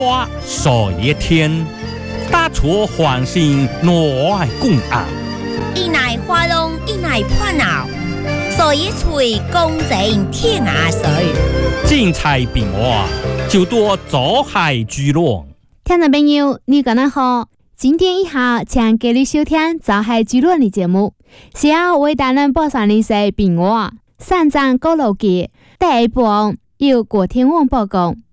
花所一天，打出唤醒我爱公案。 一乃花龙，一乃破脑，所以吹公正天涯水。 精彩变化，就多走海聚落。 听众朋友，你刚刚好，今天以后请给你收听走海聚落的节目。是要为大人播上的是变化，三张高楼记第一部由郭天旺播讲。